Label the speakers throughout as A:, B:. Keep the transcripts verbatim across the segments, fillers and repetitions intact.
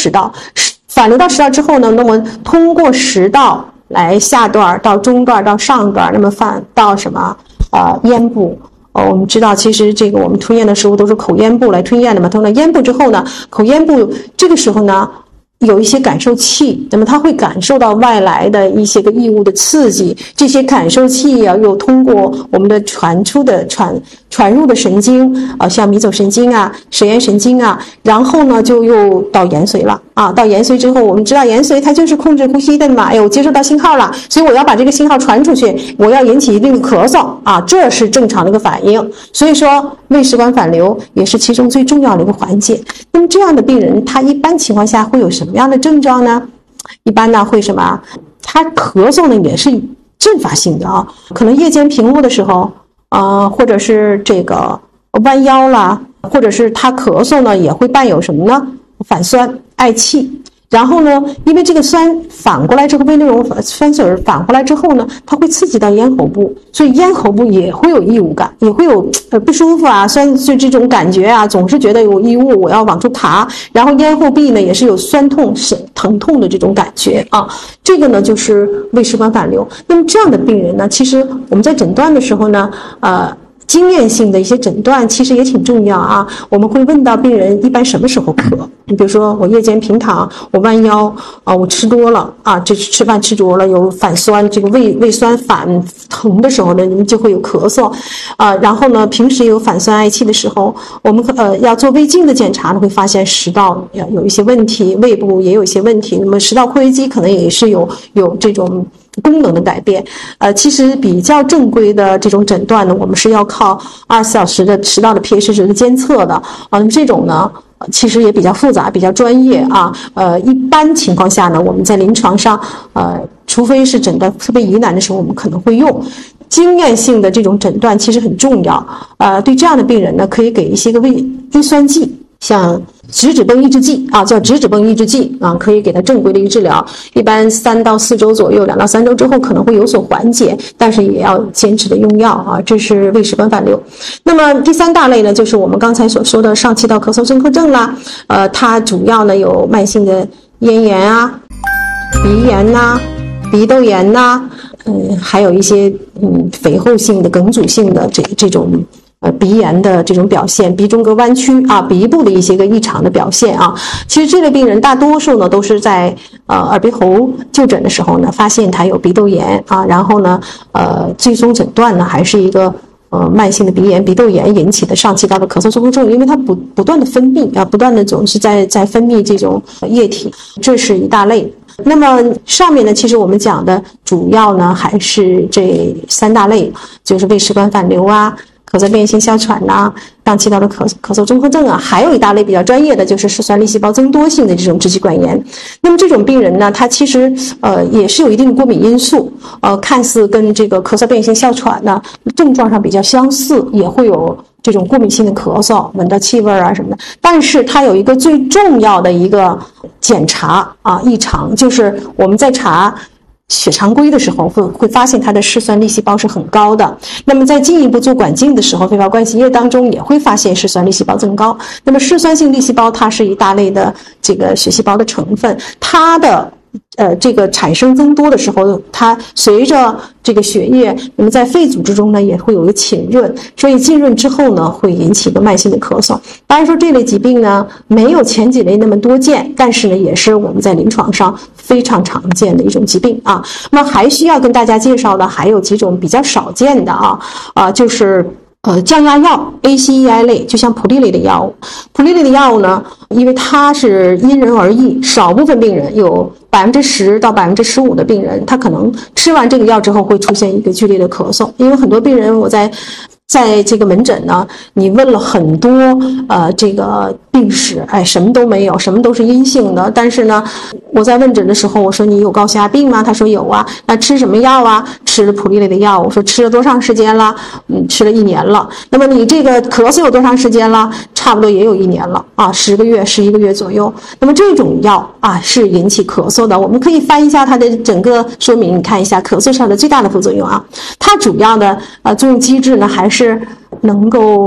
A: 食道，反流到食道之后呢，那么通过食道来下段到中段到上段，那么反到什么呃咽部。哦，我们知道，其实这个我们吞咽的食物都是口咽部来吞咽的嘛。通到咽部之后呢，口咽部这个时候呢，有一些感受器，那么它会感受到外来的一些个异物的刺激，这些感受器啊，又通过我们的传出的传传入的神经啊，像迷走神经啊、舌咽神经啊，然后呢，就又到延髓了啊。到延髓之后，我们知道延髓它就是控制呼吸的嘛，哎，我接收到信号了，所以我要把这个信号传出去，我要引起一定的咳嗽啊，这是正常的一个反应。所以说，胃食管反流也是其中最重要的一个环节。那么这样的病人，他一般情况下会有什么样的症状呢？一般呢会什么？他咳嗽呢也是阵发性的啊，可能夜间平卧的时候啊、呃，或者是这个弯腰啦，或者是他咳嗽呢也会伴有什么呢？反酸、嗳气。然后呢，因为这个酸反过来之后，胃内容酸水反过来之后呢，它会刺激到咽喉部，所以咽喉部也会有异物感，也会有呃不舒服啊，酸就这种感觉啊，总是觉得有异物，我要往出爬。然后咽后壁呢也是有酸痛、疼痛的这种感觉啊，这个呢就是胃食管反流。那么这样的病人呢，其实我们在诊断的时候呢，呃。经验性的一些诊断其实也挺重要啊，我们会问到病人一般什么时候咳，你比如说我夜间平躺，我弯腰啊，我吃多了啊，这吃饭吃多了有反酸，这个胃胃酸反疼的时候呢，你们就会有咳嗽啊。然后呢，平时有反酸嗳气的时候，我们呃要做胃镜的检查呢，会发现食道有一些问题，胃部也有一些问题，那么食道括约肌可能也是有有这种功能的改变。呃，其实比较正规的这种诊断呢，我们是要靠二十四小时的食道的 pH 值的监测的。嗯、呃，这种呢，其实也比较复杂，比较专业啊。呃，一般情况下呢，我们在临床上，呃，除非是诊断特别疑难的时候，我们可能会用。经验性的这种诊断其实很重要。呃，对这样的病人呢，可以给一些个胃微酸剂。像质脂泵抑制剂啊，叫质脂泵抑制剂啊，可以给它正规的一个治疗，一般三到四周左右，两到三周之后可能会有所缓解，但是也要坚持的用药啊。这是胃食管反流。那么第三大类呢，就是我们刚才所说的上气道咳嗽综合症啦，呃，它主要呢有慢性的咽炎啊、鼻炎呐、啊、鼻窦炎呐、啊，嗯，还有一些嗯肥厚性的、梗阻性的这这种。呃，鼻炎的这种表现，鼻中隔弯曲啊，鼻部的一些个异常的表现啊，其实这类病人大多数呢都是在呃耳鼻喉就诊的时候呢，发现他有鼻窦炎啊，然后呢，呃，最终诊断呢还是一个呃慢性的鼻炎、鼻窦炎引起的上气道的咳嗽综合症，因为它不不断的分泌啊，不断的总是在在分泌这种液体，这是一大类。那么上面呢，其实我们讲的主要呢还是这三大类，就是胃食管反流啊。咳嗽变性哮喘呐、啊，上气道的咳咳嗽综合症啊，还有一大类比较专业的就是嗜酸粒细胞增多性的这种支气管炎。那么这种病人呢，他其实呃也是有一定的过敏因素，呃，看似跟这个咳嗽变性哮喘呢症状上比较相似，也会有这种过敏性的咳嗽，闻到气味啊什么的。但是它有一个最重要的一个检查啊异常，就是我们在查。血常规的时候会会发现它的嗜酸粒细胞是很高的，那么在进一步做管镜的时候，肺泡灌洗液当中也会发现嗜酸粒细胞增高。那么嗜酸性粒细胞它是一大类的这个血细胞的成分，它的呃，这个产生增多的时候，它随着这个血液，那么在肺组织中呢，也会有一个浸润，所以浸润之后呢，会引起一个慢性的咳嗽。当然说这类疾病呢，没有前几类那么多见，但是呢，也是我们在临床上非常常见的一种疾病啊。那么还需要跟大家介绍的还有几种比较少见的啊啊，就是呃，降压药 A C E I 类，就像普利类的药物。普利类的药物呢，因为它是因人而异，少部分病人有百分之十到百分之十五的病人，他可能吃完这个药之后会出现一个剧烈的咳嗽。因为很多病人我在在这个门诊呢，你问了很多呃这个病史，哎，什么都没有，什么都是阴性的。但是呢，我在问诊的时候，我说你有高血压病吗？他说有啊。那吃什么药啊？吃了普利类的药。我说吃了多长时间了？嗯，吃了一年了。那么你这个咳嗽有多长时间了？差不多也有一年了啊，十个月、十一个月左右。那么这种药啊是引起咳嗽的，我们可以翻一下它的整个说明，你看一下咳嗽上的最大的副作用啊。它主要的呃作用机制呢，还是能够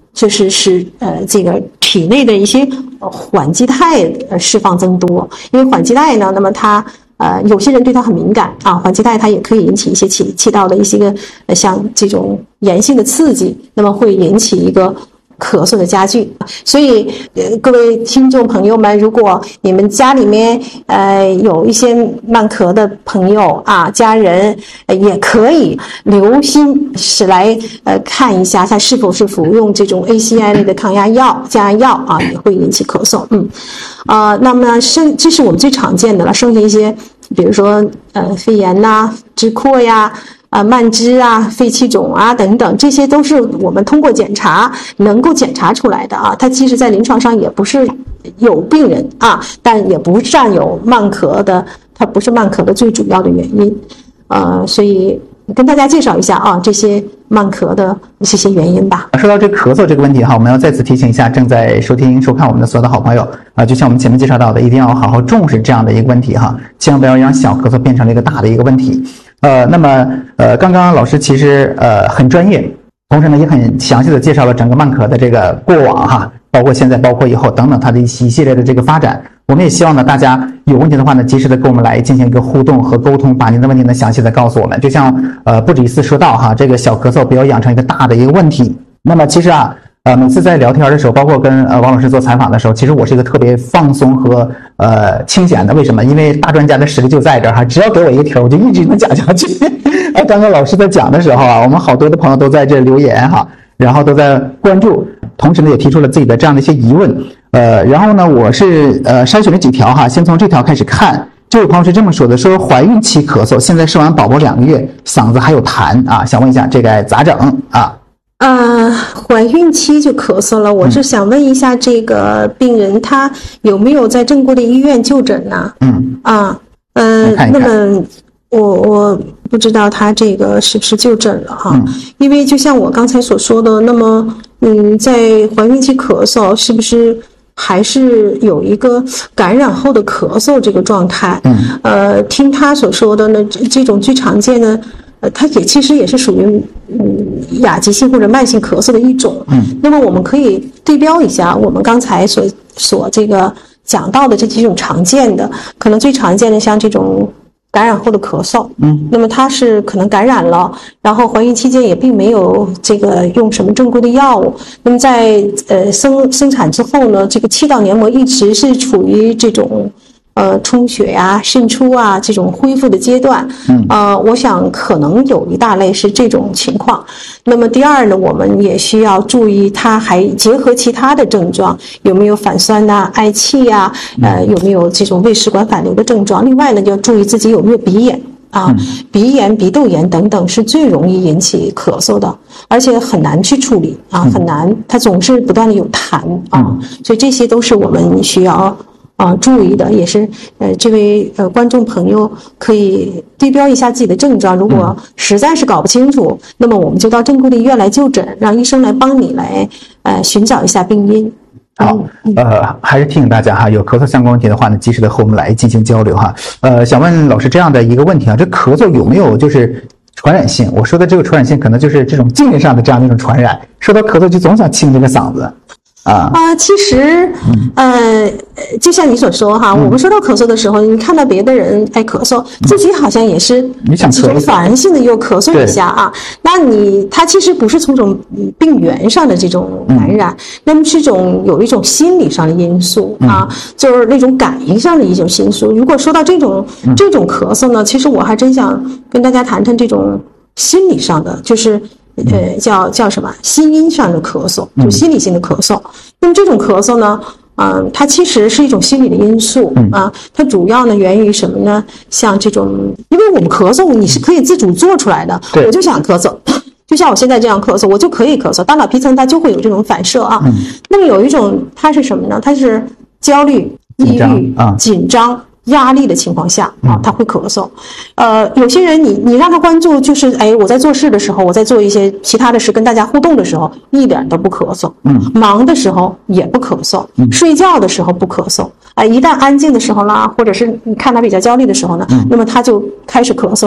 A: 就是使呃这个体内的一些缓激肽呃释放增多，因为缓激肽呢，那么它呃有些人对它很敏感啊，缓激肽它也可以引起一些气气道的一些个呃像这种炎性的刺激，那么会引起一个咳嗽的加剧。所以呃各位听众朋友们，如果你们家里面呃有一些慢咳的朋友啊，家人、呃、也可以留心是来呃看一下他是否是服用这种 A C I 类的抗压药、降压药啊，也会引起咳嗽。嗯啊、呃，那么剩这是我们最常见的了，剩下一些比如说呃肺炎呐、支扩呀。啊，慢支啊，肺气肿啊，等等，这些都是我们通过检查能够检查出来的啊。它其实在临床上也不是有病人啊，但也不占有慢咳的，它不是慢咳的最主要的原因。呃，所以跟大家介绍一下啊，这些慢咳的这些原因吧。
B: 说到这咳嗽这个问题哈，我们要再次提醒一下正在收听收看我们的所有的好朋友啊，就像我们前面介绍到的，一定要好好重视这样的一个问题哈，千万不要让小咳嗽变成了一个大的一个问题。呃，那么呃，刚刚老师其实呃很专业，同时呢也很详细的介绍了整个慢咳的这个过往哈，包括现在，包括以后等等它的一系列的这个发展。我们也希望呢大家有问题的话呢，及时的跟我们来进行一个互动和沟通，把您的问题呢详细的告诉我们。就像呃不止一次说到哈，这个小咳嗽不要养成一个大的一个问题。那么其实啊。呃，每次在聊天的时候，包括跟呃王老师做采访的时候，其实我是一个特别放松和呃清闲的。为什么？因为大专家的实力就在这儿哈，只要给我一个题儿，我就一直能讲下去。啊，刚刚老师在讲的时候啊，我们好多的朋友都在这留言哈，然后都在关注，同时呢也提出了自己的这样的一些疑问。呃，然后呢，我是呃筛选了几条哈，先从这条开始看。这位朋友是这么说的，说怀孕期咳嗽，现在生完宝宝两个月，嗓子还有痰啊，想问一下这该咋整啊？
A: 呃，怀孕期就咳嗽了，我是想问一下这个病人他有没有在正规的医院就诊呢？嗯啊，呃，看看那么我我不知道他这个是不是就诊了哈，嗯、因为就像我刚才所说的，那么嗯，在怀孕期咳嗽是不是还是有一个感染后的咳嗽这个状态？嗯，呃，听他所说的呢，这这种最常见的。呃，它也其实也是属于嗯亚急性或者慢性咳嗽的一种。嗯，那么我们可以对标一下我们刚才所所这个讲到的这几种常见的，可能最常见的像这种感染后的咳嗽。嗯，那么它是可能感染了，然后怀孕期间也并没有这个用什么正规的药物。那么在呃生生产之后呢，这个气道黏膜一直是处于这种。呃，充血呀、渗出啊，这种恢复的阶段，嗯，呃，我想可能有一大类是这种情况。那么第二呢，我们也需要注意，它还结合其他的症状，有没有反酸呐、嗳气呀，呃，有没有这种胃食管反流的症状？另外呢，就要注意自己有没有鼻炎啊，鼻炎、鼻窦炎等等是最容易引起咳嗽的，而且很难去处理啊，很难，它总是不断的有痰啊，所以这些都是我们需要。啊，注意的也是，呃，这位呃观众朋友可以对标一下自己的症状，如果实在是搞不清楚，那么我们就到正规的医院来就诊，让医生来帮你来呃寻找一下病因。
B: 好，呃，还是提醒大家哈，有咳嗽相关问题的话呢，及时的和我们来进行交流哈。呃，想问老师这样的一个问题啊，这咳嗽有没有就是传染性？我说的这个传染性，可能就是这种精神上的这样的一种传染，说到咳嗽就总想清这个嗓子。啊
A: 啊，其实，呃，就像你所说哈，嗯、我们说到咳嗽的时候，你看到别的人爱咳嗽，自己好像也是这种反应性的又咳嗽一下啊。那你它其实不是从这种病原上的这种感染，嗯、那么是一种有一种心理上的因素啊，嗯、就是那种感应上的一种因素。如果说到这种这种咳嗽呢，其实我还真想跟大家谈谈这种心理上的，就是。呃，叫叫什么？心因上的咳嗽，就心理性的咳嗽。那么这种咳嗽呢，嗯、呃，它其实是一种心理的因素啊。它主要呢源于什么呢？像这种，因为我们咳嗽你是可以自主做出来的。我就想咳嗽，就像我现在这样咳嗽，我就可以咳嗽。大脑皮层它就会有这种反射啊。嗯、那么有一种，它是什么呢？它是焦虑、抑郁、啊、紧张。压力的情况下啊，他会咳嗽。呃，有些人你你让他关注，就是哎，我在做事的时候，我在做一些其他的事，跟大家互动的时候，一点都不咳嗽。嗯，忙的时候也不咳嗽，嗯、睡觉的时候不咳嗽。哎、呃，一旦安静的时候啦，或者是你看他比较焦虑的时候呢，嗯、那么他就开始咳嗽了。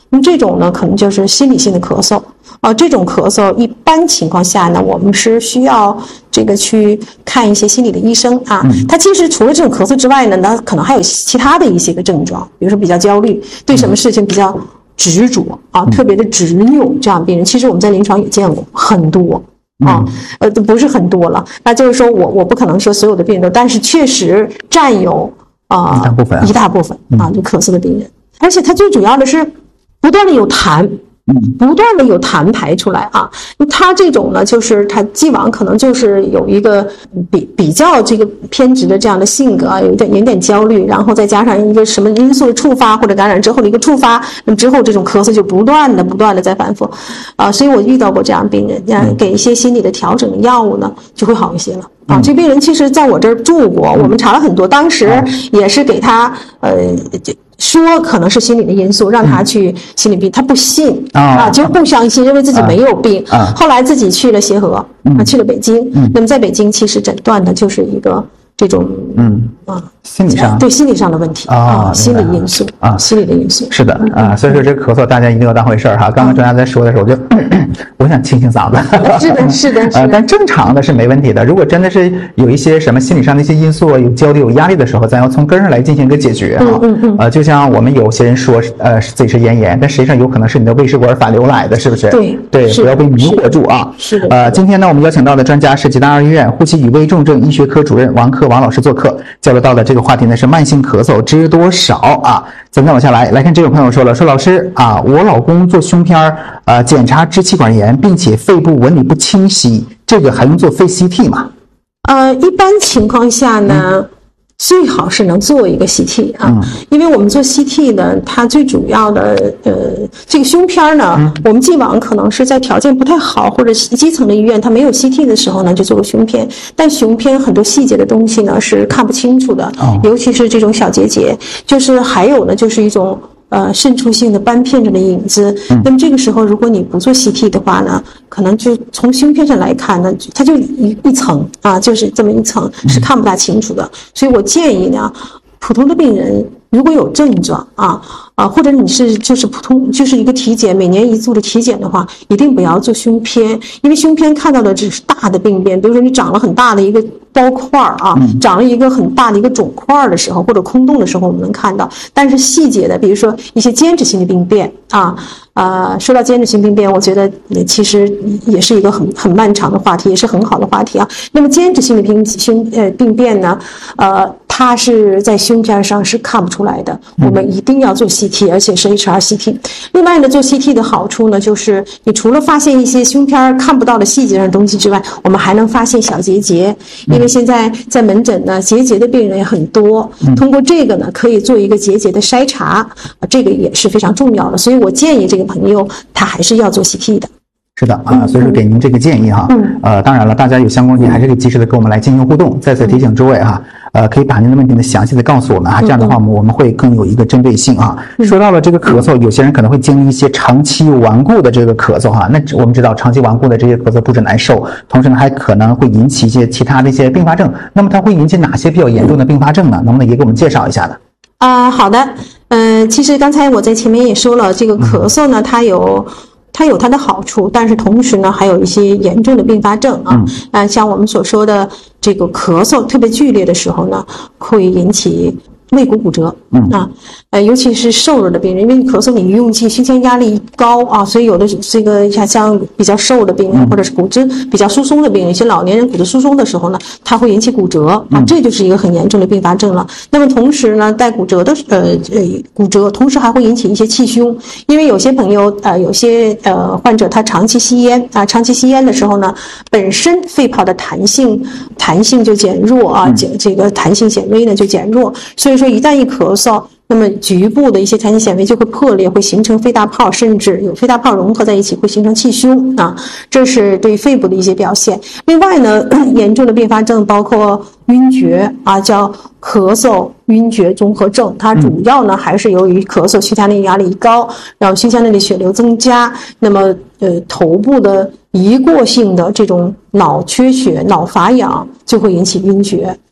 A: 那么这种呢，可能就是心理性的咳嗽啊、呃。这种咳嗽一般情况下呢，我们是需要这个去看一些心理的医生啊。嗯、他其实除了这种咳嗽之外呢，那可能还有其他的一些个症状，比如说比较焦虑，对什么事情比较执着啊，特别的执拗，这样病人其实我们在临床也见过很多。啊，呃，不是很多了。那就是说我我不可能说所有的病人都，但是确实占有啊、呃、
B: 一大部分、啊、
A: 一大部分啊，就咳嗽的病人，而且他最主要的是不断的有痰。不断的有痰排出来啊，他这种呢，就是他既往可能就是有一个比比较这个偏执的这样的性格啊，有点有点焦虑，然后再加上一个什么因素的触发或者感染之后的一个触发，那么之后这种咳嗽就不断的不断的在反复啊，所以我遇到过这样病人，啊，给一些心理的调整的药物呢，就会好一些了。啊，这病人其实在我这儿住过，我们查了很多，当时也是给他呃说可能是心理的因素，让他去心理病，他不信啊，就不相信，认为自己没有病。后来自己去了协和，啊，去了北京。那么在北京，其实诊断的就是一个这种嗯啊
B: 心理上
A: 对心理上的问题啊，心理因素啊，心理的因素
B: 是的啊，所以说这个咳嗽大家一定要当回事儿哈。刚刚专家在说的时候，我就我想清清嗓子。
A: 是的，是的，
B: 呃，但正常的是没问题的。如果真的是有一些什么心理上的一些因素，有焦虑、有压力的时候，咱要从根上来进行一个解决哈。嗯嗯。呃，就像我们有些人说，呃，自己是咽炎，但实际上有可能是你的胃食管反流来的，是不是？
A: 对
B: 对，不要被迷惑住啊。
A: 是的。
B: 呃，今天呢，我们邀请到的专家是吉大二医院呼吸与危重症医学科主任王克王老师做客，交流到的这个话题呢是慢性咳嗽知多少啊？咱再往下来，来看这位朋友说了，说老师啊，我老公做胸片儿，呃，检查支气管炎，并且肺部纹理不清晰，这个还用做肺 C T 吗？
A: 呃，一般情况下呢。嗯最好是能做一个 C T 啊，嗯、因为我们做 C T 呢，它最主要的呃，这个胸片呢，嗯、我们既往可能是在条件不太好或者基层的医院它没有 C T 的时候呢，就做个胸片，但胸片很多细节的东西呢是看不清楚的，哦、尤其是这种小结节，就是还有呢，就是一种。呃，渗出性的斑片上的影子，嗯、那么这个时候，如果你不做 C T 的话呢，可能就从胸片上来看呢，它就一一层啊，就是这么一层，是看不大清楚的。嗯、所以我建议呢，普通的病人如果有症状啊啊，或者你是就是普通就是一个体检，每年一做的体检的话，一定不要做胸片，因为胸片看到的只是大的病变，比如说你长了很大的一个包块啊，长了一个很大的一个肿块的时候，或者空洞的时候，我们能看到。但是细节的，比如说一些间质性的病变啊，呃，说到间质性病变，我觉得其实也是一个很很漫长的话题，也是很好的话题啊。那么间质性的病胸呃病变呢，呃，它是在胸片上是看不出来的，我们一定要做 C T， 而且是 H R C T。另外呢，做 C T 的好处呢，就是你除了发现一些胸片看不到的细节上的东西之外，我们还能发现小结节。因为现在在门诊呢，结节的病人也很多，通过这个呢，可以做一个结节的筛查，这个也是非常重要的。所以我建议这个朋友他还是要做 C T 的。
B: 是的啊，所以说给您这个建议哈，嗯，呃，当然了，大家有相关问题还是可以及时的跟我们来进行互动。再次提醒诸位哈，呃，可以把您的问题呢详细的告诉我们啊，这样的话我们我们会更有一个针对性啊。说到了这个咳嗽，有些人可能会经历一些长期顽固的这个咳嗽哈，那我们知道长期顽固的这些咳嗽不止难受，同时呢还可能会引起一些其他的一些并发症。那么它会引起哪些比较严重的并发症呢？能不能也给我们介绍一下呢？
A: 啊、呃，好的，嗯、呃，其实刚才我在前面也说了，这个咳嗽呢，它有。它有它的好处，但是同时呢，还有一些严重的并发症啊。嗯、呃，像我们所说的这个咳嗽特别剧烈的时候呢，会引起肋骨骨折。嗯啊，呃，尤其是瘦弱的病人，因为你咳嗽，你用气胸腔压力高啊，所以有的这个像像比较瘦的病人，或者是骨质比较疏松的病人，一些老年人骨质疏松的时候呢，它会引起骨折啊，这就是一个很严重的并发症了。那么同时呢，带骨折的呃呃骨折，同时还会引起一些气胸，因为有些朋友呃有些呃患者他长期吸烟啊，长期吸烟的时候呢，本身肺泡的弹性弹性就减弱啊，减这个弹性显微呢就减弱，所以说一旦一咳嗽，那么局部的一些弹性显微就会破裂，会形成肺大泡，甚至有肺大泡融合在一起，会形成气胸啊，这是对肺部的一些表现。另外呢，严重的并发症包括晕厥啊，叫咳嗽晕厥综合症，它主要呢还是由于咳嗽胸腔内压力高，然后胸腔内的血流增加，那么呃头部的一过性的这种脑缺血、脑乏氧就会引起晕厥。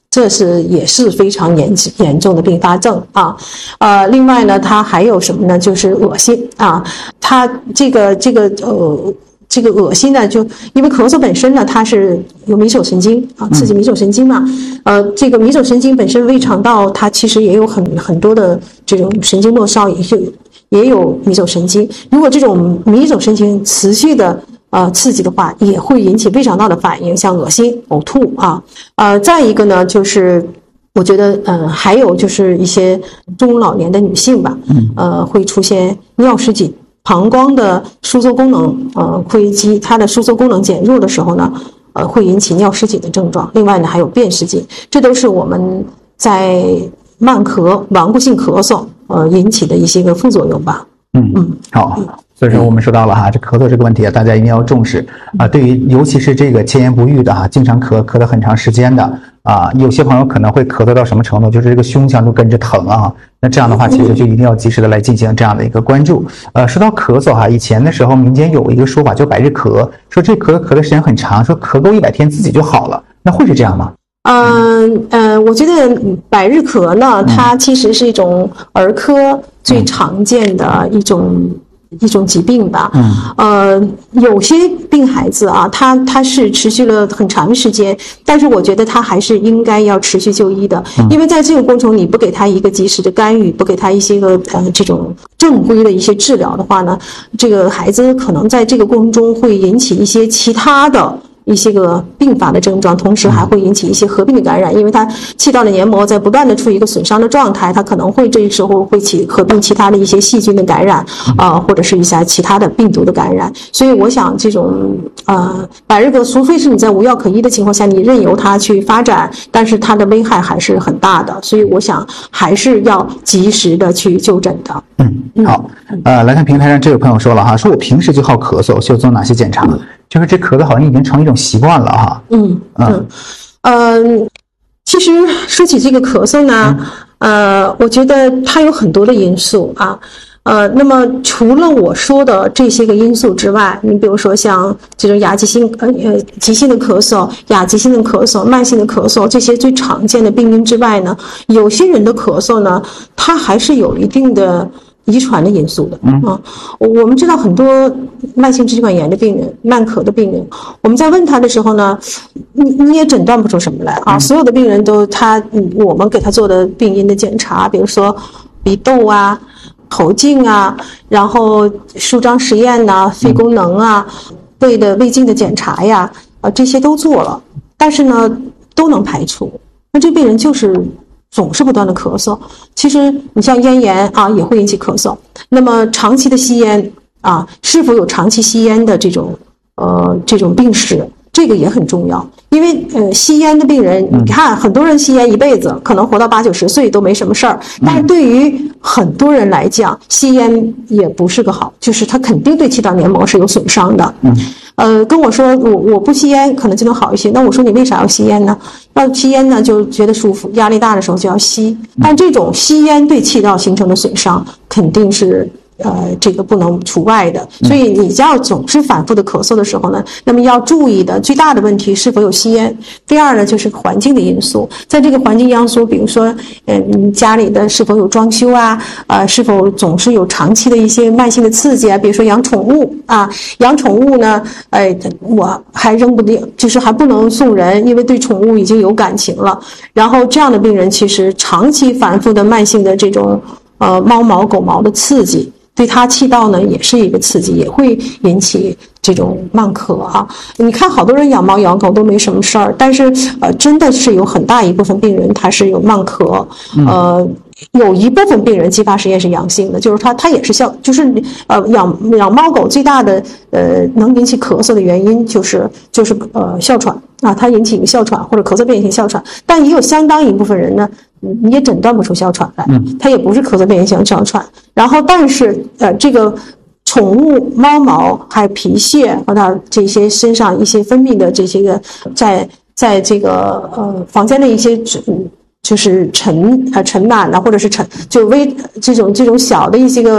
A: 这是也是非常严严重的并发症啊。呃，另外呢，它还有什么呢？就是恶心啊，它这个这个呃。这个恶心呢，就因为咳嗽本身呢，它是有迷走神经啊，刺激迷走神经嘛。呃，这个迷走神经本身胃肠道它其实也有很很多的这种神经末梢，也有也有迷走神经。如果这种迷走神经持续的呃刺激的话，也会引起胃肠道的反应，像恶心、呕吐啊。呃，再一个呢，就是我觉得呃还有就是一些中老年的女性吧，呃会出现尿失禁。膀胱的收缩功能，呃，会及它的收缩功能减弱的时候呢，呃，会引起尿失禁的症状。另外呢，还有便失禁，这都是我们在慢咳、顽固性咳嗽，呃，引起的一些个副作用吧。
B: 嗯嗯，好。所以说我们说到了哈，这咳嗽这个问题啊，大家一定要重视啊。对于尤其是这个前言不愈的哈，经常咳咳得很长时间的啊，有些朋友可能会咳嗽到什么程度，就是这个胸腔都跟着疼啊。那这样的话，其实就一定要及时的来进行这样的一个关注。呃，说到咳嗽哈，以前的时候民间有一个说法叫百日咳，说这咳咳的时间很长，说咳够一百天自己就好了，那会是这样吗？
A: 嗯呃，我觉得百日咳呢，它其实是一种儿科最常见的一种。一种疾病吧，嗯，呃，有些病孩子啊，他他是持续了很长时间，但是我觉得他还是应该要持续就医的，嗯、因为在这个过程中，你不给他一个及时的干预，不给他一些个呃这种正规的一些治疗的话呢，这个孩子可能在这个过程中会引起一些其他的。一些个并发的症状，同时还会引起一些合并的感染，因为它气道的黏膜在不断的处于一个损伤的状态，它可能会这时候会起合并其他的一些细菌的感染啊、呃，或者是一些其他的病毒的感染。所以我想这种呃百日咳，除非是你在无药可医的情况下，你任由它去发展，但是它的危害还是很大的。所以我想还是要及时的去就诊的。
B: 嗯，好，呃，来看平台上这位朋友说了哈，说我平时就好咳嗽，需要做哪些检查？就是这咳嗽好像已经成一种习惯了哈。
A: 嗯嗯嗯、呃，其实说起这个咳嗽呢，呃，我觉得它有很多的因素啊。呃，那么除了我说的这些个因素之外，你比如说像这种亚急性呃呃急性的咳嗽、亚急性的咳嗽、慢性的咳嗽这些最常见的病因之外呢，有些人的咳嗽呢，它还是有一定的遗传的因素的啊。我们知道很多慢性支气管炎的病人、慢咳的病人，我们在问他的时候呢，你你也诊断不出什么来啊。所有的病人都他，我们给他做的病因的检查，比如说鼻窦啊、喉镜啊，然后舒张实验呐、啊、肺功能啊、胃的胃镜的检查呀，啊这些都做了，但是呢都能排除。那这病人就是总是不断的咳嗽。其实你像咽炎啊也会引起咳嗽，那么长期的吸烟啊，是否有长期吸烟的这种呃这种病史，这个也很重要。因为呃吸烟的病人，你看很多人吸烟一辈子，可能活到八九十岁都没什么事儿，但是对于很多人来讲，吸烟也不是个好，就是它肯定对气道黏膜是有损伤的。嗯，呃，跟我说我我不吸烟可能就能好一些，那我说你为啥要吸烟呢？要吸烟呢就觉得舒服，压力大的时候就要吸，但这种吸烟对气道形成的损伤肯定是。呃，这个不能除外的，所以你要总是反复的咳嗽的时候呢，那么要注意的最大的问题是否有吸烟。第二呢，就是环境的因素，在这个环境因素，比如说，嗯，家里的是否有装修啊，呃，是否总是有长期的一些慢性的刺激啊，比如说养宠物啊，养宠物呢，哎，我还扔不定，就是还不能送人，因为对宠物已经有感情了。然后这样的病人，其实长期反复的慢性的这种呃猫毛、狗毛的刺激。对他气道呢也是一个刺激，也会引起这种慢咳啊。你看好多人养猫养狗都没什么事儿，但是呃真的是有很大一部分病人他是有慢咳，呃有一部分病人继发实验是阳性的，就是他他也是哮，就是呃养养猫狗最大的呃能引起咳嗽的原因就是就是呃哮喘啊，它引起一个哮喘或者咳嗽变异性哮喘，但也有相当一部分人呢。你也诊断不出哮喘来，它也不是咳嗽变异性哮喘。然后，但是呃，这个宠物猫毛还有皮屑和它这些身上一些分泌的这些个，在在这个呃房间的一些就是尘呃尘螨啊，或者是尘就微这种这种小的一些个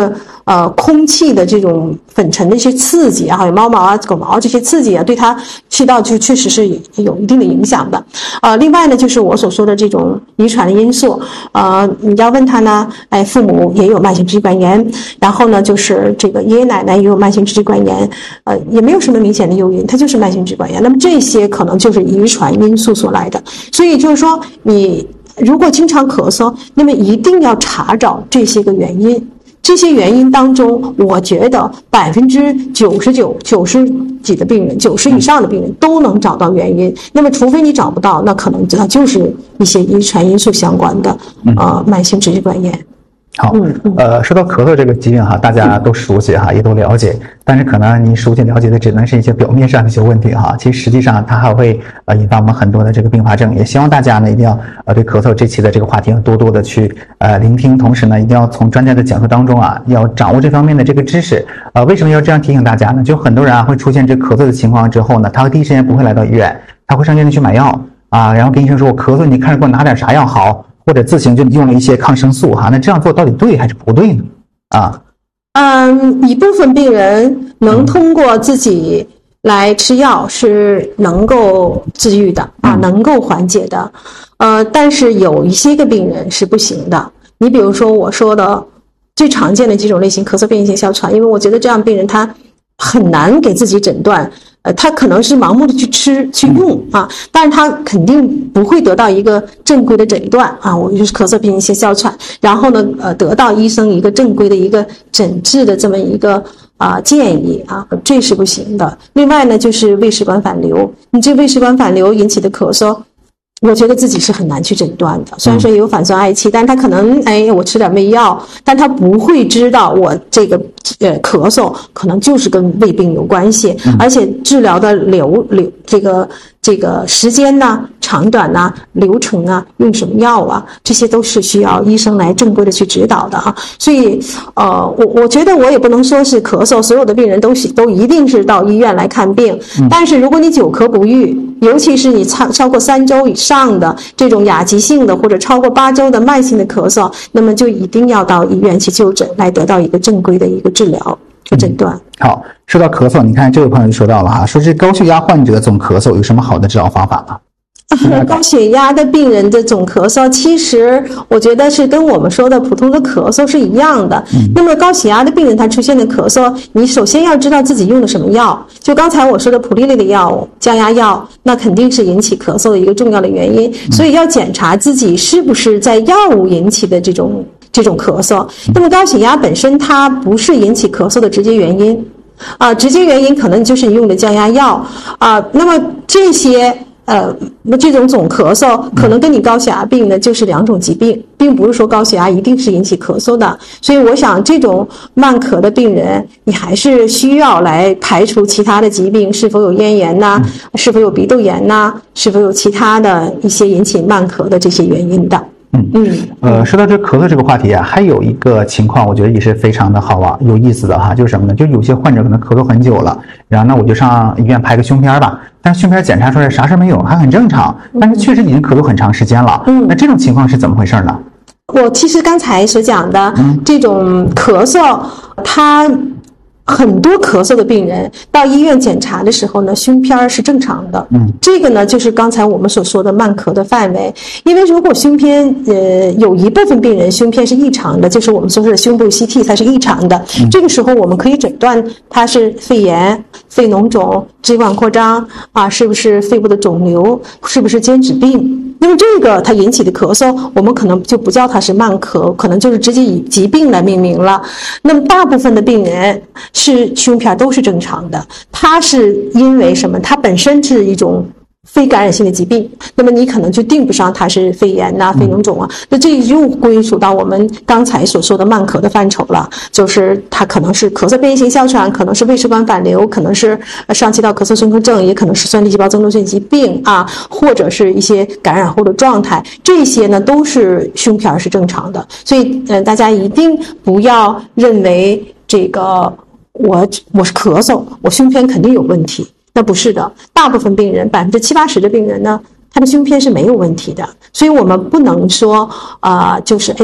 A: 呃空气的这种粉尘的一些刺激啊，还有猫毛啊、狗毛这些刺激啊，对它起到就确实是有一定的影响的。呃，另外呢，就是我所说的这种遗传的因素，呃，你要问他呢，哎，父母也有慢性支气管炎，然后呢，就是这个爷爷奶奶也有慢性支气管炎，呃，也没有什么明显的诱因，它就是慢性支气管炎。那么这些可能就是遗传因素所来的，所以就是说，你如果经常咳嗽，那么一定要查找这些个原因。这些原因当中，我觉得百分之九十九、九十几的病人，九十以上的病人都能找到原因。那么，除非你找不到，那可能它就是一些遗传因素相关的呃慢性支气管炎。
B: 好，呃，说到咳嗽这个疾病哈，大家都熟悉哈，也都了解，但是可能您熟悉了解的只能是一些表面上的一些问题哈，其实实际上它还会呃引发我们很多的这个并发症。也希望大家呢一定要呃对咳嗽这期的这个话题要多多的去呃聆听，同时呢一定要从专家的讲述当中啊要掌握这方面的这个知识。呃，为什么要这样提醒大家呢？就很多人啊会出现这咳嗽的情况之后呢，他会第一时间不会来到医院，他会上医院去买药啊，然后跟医生说我咳嗽，你看着给我拿点啥药好。或者自行就用了一些抗生素哈，那这样做到底对还是不对呢？啊，
A: 嗯，一部分病人能通过自己来吃药是能够治愈的啊，能够缓解的，呃，但是有一些个病人是不行的。你比如说我说的最常见的几种类型，咳嗽变异性哮喘，因为我觉得这样病人他很难给自己诊断。呃，他可能是盲目的去吃去用啊，但是他肯定不会得到一个正规的诊断啊。我就是咳嗽变异性哮喘，然后呢，呃，得到医生一个正规的一个诊治的这么一个啊、呃、建议啊，这是不行的。另外呢，就是胃食管反流，你这胃食管反流引起的咳嗽。我觉得自己是很难去诊断的，虽然说也有反酸嗳气，但他可能哎，我吃点胃药，但他不会知道我这个呃咳嗽可能就是跟胃病有关系，而且治疗的流流这个这个时间呢、长短呐、流程啊、用什么药啊，这些都是需要医生来正规的去指导的哈。所以呃，我我觉得我也不能说是咳嗽，所有的病人都都一定是到医院来看病，但是如果你久咳不愈，尤其是你超超过三周以上的这种亚急性的或者超过八周的慢性的咳嗽，那么就一定要到医院去就诊，来得到一个正规的一个治疗和诊断。
B: 嗯、好，说到咳嗽，你看这位朋友就说到了哈，说是高血压患者总咳嗽有什么好的治疗方法吗？
A: 高血压的病人的总咳嗽，其实我觉得是跟我们说的普通的咳嗽是一样的。嗯、那么高血压的病人他出现的咳嗽，你首先要知道自己用的什么药。就刚才我说的普利类的药物、降压药，那肯定是引起咳嗽的一个重要的原因。所以要检查自己是不是在药物引起的这种这种咳嗽。那么高血压本身它不是引起咳嗽的直接原因啊，直接原因可能就是你用的降压药啊。那么这些。呃，那这种总咳嗽可能跟你高血压病呢就是两种疾病，并不是说高血压一定是引起咳嗽的。所以我想这种慢咳的病人，你还是需要来排除其他的疾病是否有咽炎呐、是否有鼻窦炎呐、是否有其他的一些引起慢咳的这些原因的。
B: 嗯嗯，呃，说到这咳嗽这个话题啊，还有一个情况，我觉得也是非常的好玩、有意思的哈，就是什么呢？就有些患者可能咳嗽很久了，然后呢，我就上医院拍个胸片吧，但是胸片检查出来啥事没有，还很正常，但是确实已经咳嗽很长时间了。嗯，那这种情况是怎么回事呢？
A: 我其实刚才所讲的这种咳嗽，它。很多咳嗽的病人到医院检查的时候呢，胸片是正常的。嗯，这个呢就是刚才我们所说的慢咳的范围。因为如果胸片呃有一部分病人胸片是异常的，就是我们说的胸部 C T 它是异常的，嗯、这个时候我们可以诊断它是肺炎、肺脓肿、支气管扩张啊，是不是肺部的肿瘤，是不是间质病。那么这个它引起的咳嗽，我们可能就不叫它是慢咳，可能就是直接以疾病来命名了。那么大部分的病人是胸片都是正常的，它是因为什么？它本身是一种非感染性的疾病，那么你可能就定不上它是肺炎呐、啊、肺脓肿啊，那这又归属到我们刚才所说的慢咳的范畴了，就是它可能是咳嗽变异性哮喘，可能是胃食管反流，可能是上气道咳嗽综合症，也可能是酸粒细胞增多性疾病啊，或者是一些感染后的状态，这些呢都是胸片是正常的，所以呃大家一定不要认为这个我我是咳嗽，我胸片肯定有问题。那不是的，大部分病人百分之七八十的病人呢，他的胸片是没有问题的，所以我们不能说啊、呃，就是哎呀，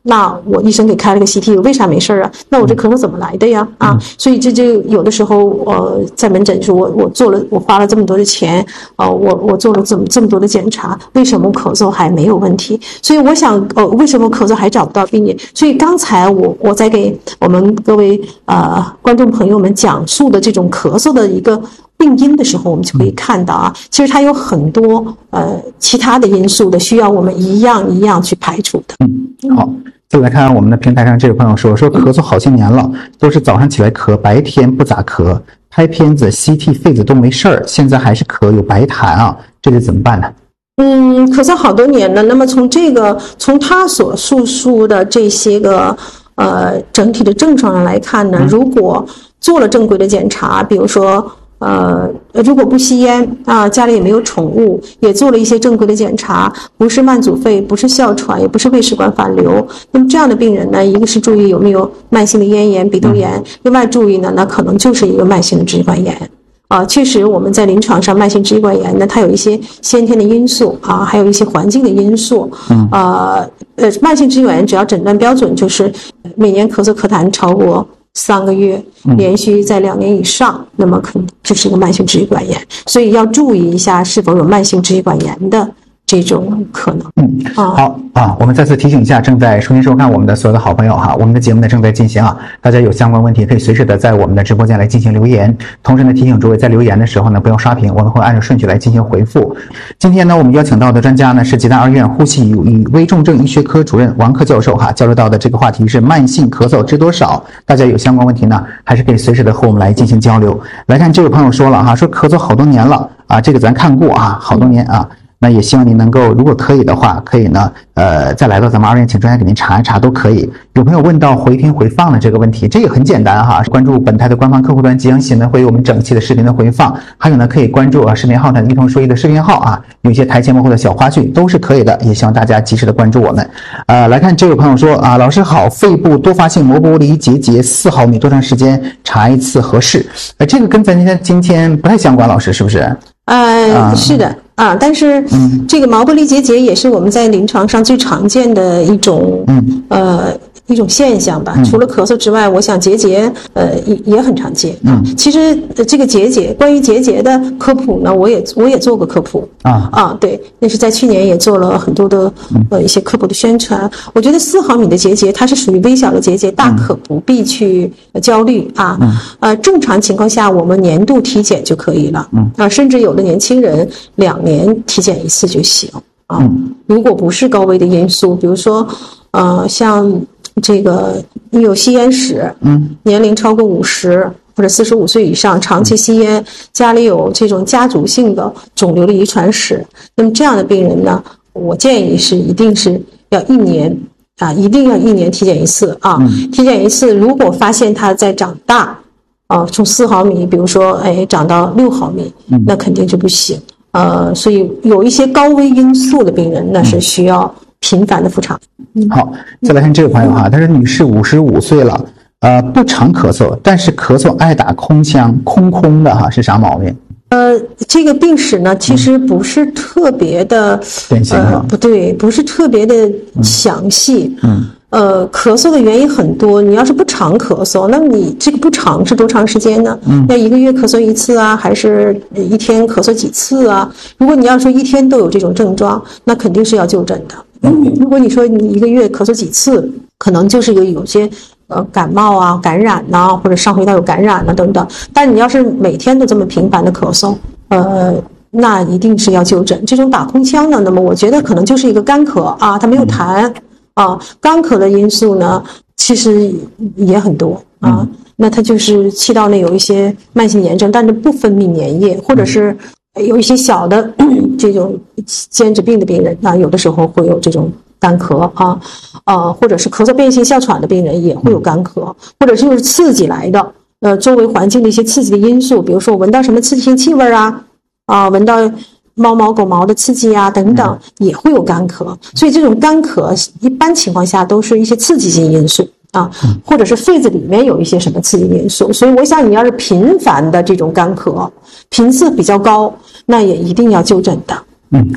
A: 那我医生给开了个 C T， 为啥没事啊？那我这咳嗽怎么来的呀？啊，所以这就有的时候，呃，在门诊说，我我做了，我花了这么多的钱，呃，我我做了这么这么多的检查，为什么咳嗽还没有问题？所以我想，呃，为什么咳嗽还找不到病因？所以刚才我我在给我们各位呃观众朋友们讲述的这种咳嗽的一个病因的时候，我们就可以看到啊，其实它有很多呃其他的因素的，需要我们一样一样去排除的。
B: 嗯，好，再来看我们的平台上这位朋友说，说咳嗽好些年了，都是早上起来咳，白天不咋咳，拍片子 C T 肺子都没事儿，现在还是咳，有白痰啊，这得怎么办呢？
A: 嗯，咳嗽好多年了，那么从这个从他所述述的这些个呃整体的症状上来看呢，如果做了正规的检查，比如说呃，如果不吸烟啊，家里也没有宠物，也做了一些正规的检查，不是慢阻肺，不是哮喘，也不是胃食管反流，那么这样的病人呢，一个是注意有没有慢性的咽炎、鼻窦炎，另外注意呢，那可能就是一个慢性的支气管炎。啊，确实我们在临床上慢性支气管炎呢，它有一些先天的因素啊，还有一些环境的因素。嗯，呃呃，慢性支气管炎只要诊断标准就是每年咳嗽咳痰超过三个月，连续在两年以上，那么可能就是一个慢性支气管炎，所以要注意一下是否有慢性支气管炎的这种可能。
B: 嗯，好啊，我们再次提醒一下正在收听收看我们的所有的好朋友哈，我们的节目呢正在进行啊，大家有相关问题可以随时的在我们的直播间来进行留言，同时呢提醒诸位在留言的时候呢不要刷屏，我们会按照顺序来进行回复。今天呢我们邀请到的专家呢是济南二院呼吸与危重症医学科主任王克教授哈，交流到的这个话题是慢性咳嗽知多少，大家有相关问题呢还是可以随时的和我们来进行交流。来看这位朋友说了哈，说咳嗽好多年了啊，这个咱看过啊，好多年啊。那也希望您能够，如果可以的话，可以呢，呃，再来到咱们二院，请专家给您查一查都可以。有朋友问到回听回放的这个问题，这个很简单哈，关注本台的官方客户端吉阳新闻会有我们整期的视频的回放，还有呢，可以关注啊视频号呢一同说一的视频号啊，有一些台前幕后的小花絮都是可以的，也希望大家及时的关注我们。呃，来看这位朋友说啊，老师好，肺部多发性膜玻璃结节四毫米，多长时间查一次合适？呃，这个跟咱今天今天不太相关，老师是不是？
A: 呃，啊是的。啊，但是这个毛玻璃结节也是我们在临床上最常见的一种，嗯，呃，一种现象吧。除了咳嗽之外，我想结节，呃，也也很常见。嗯，其实这个结节，关于结节的科普呢，我也我也做过科普啊啊，对，那是在去年也做了很多的呃一些科普的宣传。我觉得四毫米的结节，它是属于微小的结节，大可不必去焦虑啊。呃，正常情况下，我们年度体检就可以了。嗯啊，甚至有的年轻人两年体检一次就行啊。如果不是高危的因素，比如说，呃，像这个你有吸烟史，嗯，年龄超过五十或者四十五岁以上，长期吸烟，家里有这种家族性的肿瘤的遗传史，那么这样的病人呢，我建议是一定是要一年啊，一定要一年体检一次啊。嗯、体检一次，如果发现它在长大，啊，从四毫米，比如说哎长到六毫米，那肯定就不行。呃，所以有一些高危因素的病人，那是需要频繁的复查。
B: 嗯、好，再来看这位朋友哈，他说女士五十五岁了，呃，不常咳嗽，但是咳嗽爱打空腔，空空的哈，是啥毛病？
A: 呃，这个病史呢，其实不是特别的，
B: 典型
A: 呃，不对，不是特别的详细。嗯。呃，咳嗽的原因很多，你要是不常咳嗽，那么你这个不常是多长时间呢？嗯，要一个月咳嗽一次啊，还是一天咳嗽几次啊？如果你要说一天都有这种症状，那肯定是要就诊的。嗯，如果你说你一个月咳嗽几次，可能就是有有些呃感冒啊、感染呐、啊，或者上呼吸道有感染啊等等。但你要是每天都这么频繁的咳嗽，呃。那一定是要就诊。这种打空腔呢，那么我觉得可能就是一个干咳啊，它没有痰。啊，干咳的因素呢，其实也很多啊。嗯、那它就是气道内有一些慢性炎症，但是不分泌粘液，或者是有一些小的这种间质病的病人，那有的时候会有这种干咳啊，呃，或者是咳嗽变性哮喘的病人也会有干咳，或者就是刺激来的，呃，周围环境的一些刺激的因素，比如说我闻到什么刺激性气味啊，啊，闻到猫毛狗毛的刺激啊等等，也会有干咳。所以这种干咳一般情况下都是一些刺激性因素啊，或者是肺子里面有一些什么刺激因素。所以我想你要是频繁的这种干咳，频次比较高，那也一定要就诊的。嗯，哦。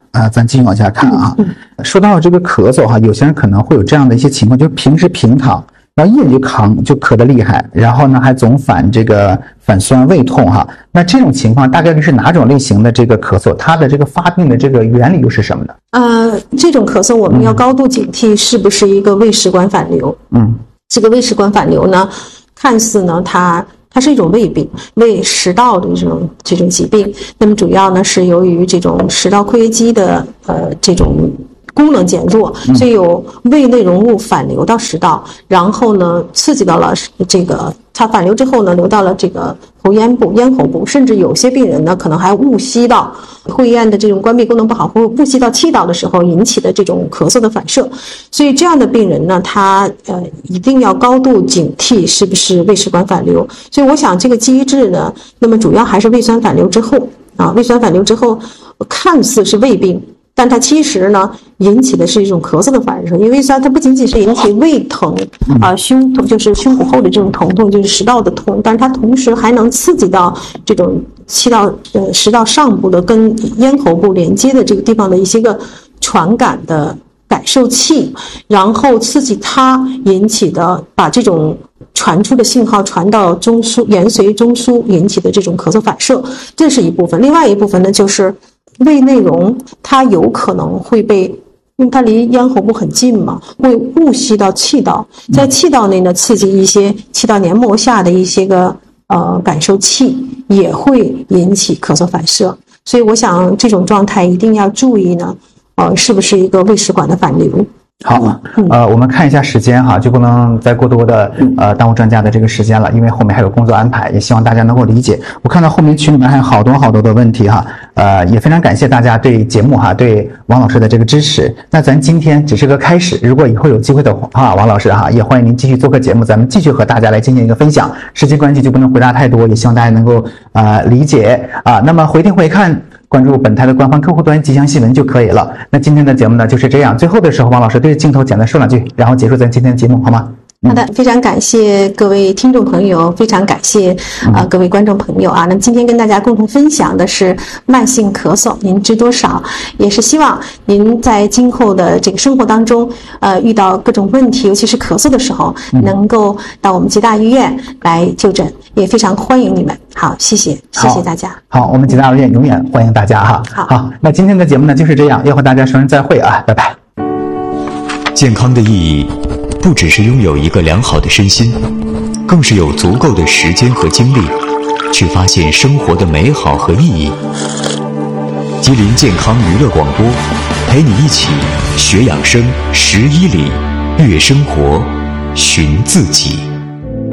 B: 啊、呃，咱继续往下看啊。说到这个咳嗽哈，有些人可能会有这样的一些情况，就是平时平躺，然后一人就扛就咳得厉害，然后呢还总反这个反酸胃痛哈。那这种情况大概率是哪种类型的这个咳嗽？它的这个发病的这个原理又是什么呢？
A: 呃，这种咳嗽我们要高度警惕，是不是一个胃食管反流？嗯，这个胃食管反流呢，看似呢它。它是一种胃病，胃食道的这种这种疾病。那么主要呢是由于这种食道括约肌的呃这种功能减弱，所以有胃内容物反流到食道，然后呢刺激到了这个它反流之后呢流到了这个喉咽部、咽喉部，甚至有些病人呢可能还误吸到会咽的这种关闭功能不好，或误吸到气道的时候引起的这种咳嗽的反射。所以这样的病人呢，他呃一定要高度警惕是不是胃食管反流。所以我想这个机制呢，那么主要还是胃酸反流之后啊，胃酸反流之后看似是胃病。但它其实呢，引起的是一种咳嗽的反射，因为胃酸它不仅仅是引起胃疼啊、呃、胸痛，就是胸骨后的这种疼痛，就是食道的痛，但是它同时还能刺激到这种气道呃食道上部的跟咽喉部连接的这个地方的一些个传感的感受器，然后刺激它引起的把这种传出的信号传到中枢，延随中枢引起的这种咳嗽反射，这是一部分。另外一部分呢，就是胃内容它有可能会被，因为它离咽喉部很近嘛，会误吸到气道，在气道内呢刺激一些气道黏膜下的一些个呃感受器，也会引起咳嗽反射。所以我想这种状态一定要注意呢，呃，是不是一个胃食管的反流。
B: 好，呃，我们看一下时间哈，就不能再过多的呃耽误专家的这个时间了，因为后面还有工作安排，也希望大家能够理解。我看到后面群里面还有好多好多的问题哈，呃，也非常感谢大家对节目哈，对王老师的这个支持。那咱今天只是个开始，如果以后有机会的话，王老师哈，也欢迎您继续做客节目，咱们继续和大家来进行一个分享。时间关系就不能回答太多，也希望大家能够呃理解啊。那么回听回看，关注本台的官方客户端吉祥新闻就可以了。那今天的节目呢就是这样，最后的时候王老师对着镜头简单说两句，然后结束咱今天的节目好吗？
A: 好的，非常感谢各位听众朋友，非常感谢呃各位观众朋友啊。那么今天跟大家共同分享的是慢性咳嗽，您知多少？也是希望您在今后的这个生活当中，呃，遇到各种问题，尤其是咳嗽的时候，能够到我们吉大医院来就诊，也非常欢迎你们。好，谢谢，谢谢大家。
B: 好，好我们吉大医院永远欢迎大家哈。
A: 好，
B: 好，那今天的节目呢就是这样，要和大家说声再会啊，拜拜。
C: 健康的意义不只是拥有一个良好的身心，更是有足够的时间和精力去发现生活的美好和意义。吉林健康娱乐广播，陪你一起学养生、识医理、悦生活、寻自己。